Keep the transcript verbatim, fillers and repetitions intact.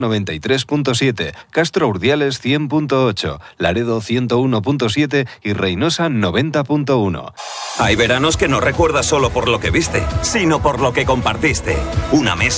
noventa y tres punto siete, Castro Urdiales cien punto ocho, Laredo ciento uno punto siete y Reynosa noventa punto uno. Hay veranos que no recuerdas solo por lo que viste, sino por lo que compartiste. Una mesa